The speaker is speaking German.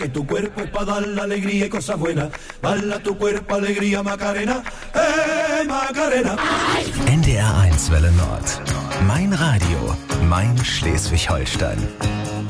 Que tu cuerpo es para dar la alegría y cosas buenas. Bala tu cuerpo, alegría, Macarena. Macarena. NDR 1 Welle Nord. Mein Radio, mein Schleswig-Holstein.